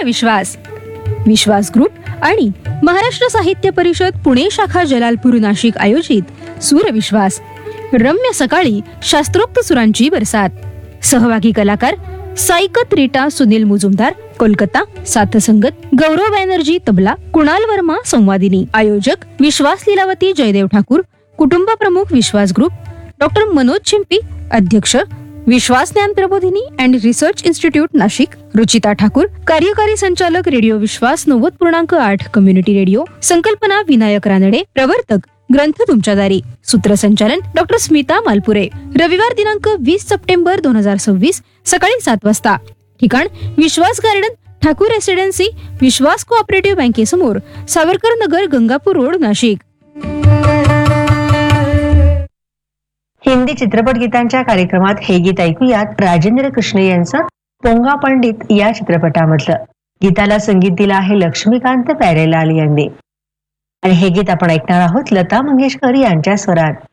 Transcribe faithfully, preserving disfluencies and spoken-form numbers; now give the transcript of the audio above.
सूरविश्वास, विश्वास group आणि महाराष्ट्र साहित्य परिषद पुणे शाखा जलालपूर नाशिक आयोजित सूरविश्वास रम्य सकाळी शास्त्रोक्त सुरांची बरसात. सहभागी कलाकार साईकत रीटा सुनील मुजुमदार कोलकाता, साथसंगत गौरव बॅनर्जी तबला, कुणाल वर्मा संवादिनी. आयोजक विश्वास लीलावती जयदेव ठाकूर, कुटुंब प्रमुख विश्वास ग्रुप, डॉक्टर मनोज चिंपी, अध्यक्ष विश्वास ज्ञान प्रबोधिनी and research institute Nashik, Ruchita Thakur, कार्यकारी संचालक रेडिओ विश्वास नव्वद पूर्णांक आठ कम्युनिटी रेडिओ, संकल्पना विनायक रानडे, प्रवर्तक ग्रंथ तुमच्या दारी, सूत्रसंचालन डॉक्टर स्मिता मालपुरे. रविवार दिनांक वीस सप्टेंबर दोन हजार सव्वीस सकाळी सात वाजता. ठिकाण विश्वास गार्डन, ठाकूर रेसिडेन्सी, विश्वास कोऑपरेटिव्ह बँकेसमोर, सावरकर नगर, गंगापूर रोड, नाशिक. हिंदी चित्रपट गीतांच्या कार्यक्रमात हे गीत ऐकूयात राजेंद्र कृष्ण यांचं पोंगा पंडित या चित्रपटामधलं. गीताला संगीत दिलं आहे लक्ष्मीकांत प्यारेलाल यांनी आणि हे गीत आपण ऐकणार आहोत लता मंगेशकर यांच्या स्वरात.